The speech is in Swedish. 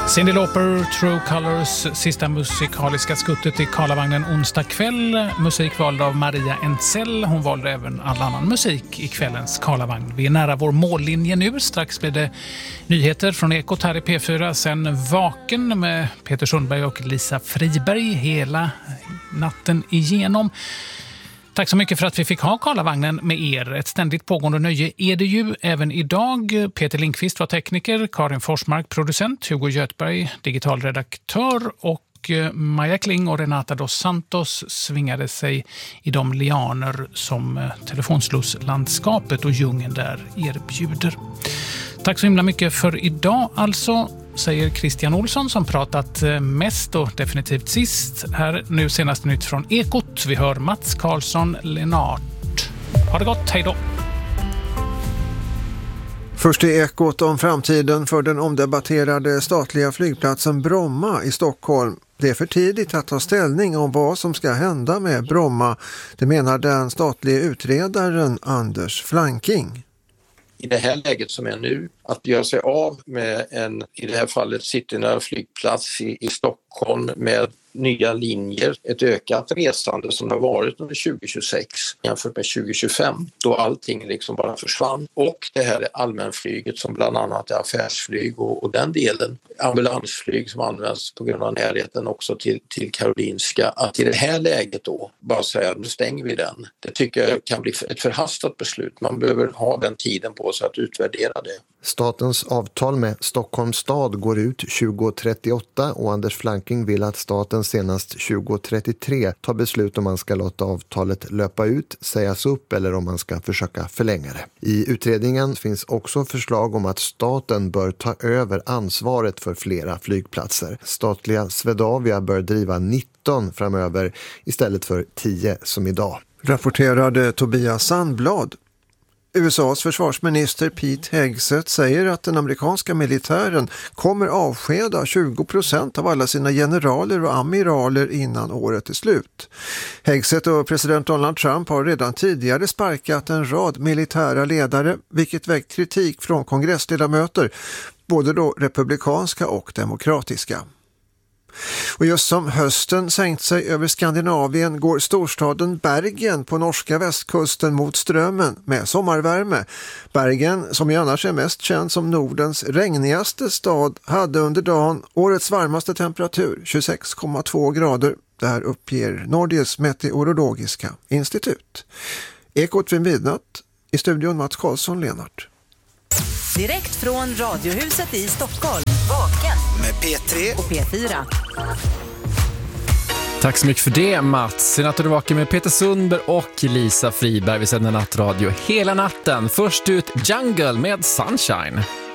Cyndi Lauper, True Colors, sista musikaliska skuttet i Karlavagnen onsdag kväll. Musik vald av Maria Entzell. Hon valde även all annan musik i kvällens Karlavagn. Vi är nära vår mållinje nu. Strax blir det nyheter från Ekot här i P4. Sen Vaken med Peter Sundberg och Lisa Friberg hela natten igenom. Tack så mycket för att vi fick ha Karlavagnen med er. Ett ständigt pågående nöje är det ju även idag. Peter Lindqvist var tekniker, Karin Forsmark producent, Hugo Göthberg digitalredaktör och Maja Kling och Renata dos Santos svingade sig i de lianer som telefonslusslandskapet och djungeln där erbjuder. Tack så himla mycket för idag alltså, säger Christian Olsson som pratat mest och definitivt sist. Här nu senaste nytt från Ekot. Vi hör Mats Karlsson Lennart. Ha det gott, hej då! Först i Ekot om framtiden för den omdebatterade statliga flygplatsen Bromma i Stockholm. Det är för tidigt att ta ställning om vad som ska hända med Bromma. Det menar den statliga utredaren Anders Flanking. I det här läget som är nu, att göra sig av med en, i det här fallet citynära flygplats i Stockholm med nya linjer, ett ökat resande som det har varit under 2026 jämfört med 2025 då allting liksom bara försvann. Och det här är allmänflyget som bland annat är affärsflyg och den delen, ambulansflyg som används på grund av närheten också till Karolinska. Att i det här läget då bara säga nu stänger vi den, det tycker jag kan bli ett förhastat beslut. Man behöver ha den tiden på sig att utvärdera det. Statens avtal med Stockholms stad går ut 2038 och Anders Flanking vill att staten senast 2033 tar beslut om man ska låta avtalet löpa ut, sägas upp eller om man ska försöka förlänga det. I utredningen finns också förslag om att staten bör ta över ansvaret för flera flygplatser. Statliga Swedavia bör driva 19 framöver istället för 10 som idag. Rapporterade Tobias Sandblad. USAs försvarsminister Pete Hegseth säger att den amerikanska militären kommer avskeda 20% av alla sina generaler och amiraler innan året är slut. Hegseth och president Donald Trump har redan tidigare sparkat en rad militära ledare, vilket väckt kritik från kongressledamöter, både då republikanska och demokratiska. Och just som hösten sänkt sig över Skandinavien går storstaden Bergen på norska västkusten mot strömmen med sommarvärme. Bergen, som ju annars är mest känd som Nordens regnigaste stad, hade under dagen årets varmaste temperatur, 26,2 grader. Det här uppger Norges meteorologiska institut. Ekot vid midnatt, i studion Mats Karlsson Lennart. Direkt från Radiohuset i Stockholm. Vaken med P3 och P4. Tack så mycket för det, Mats. I natt är du vaken med Peter Sundberg och Lisa Friberg. Vi sänder nattradio hela natten. Först ut Jungle med Sunshine.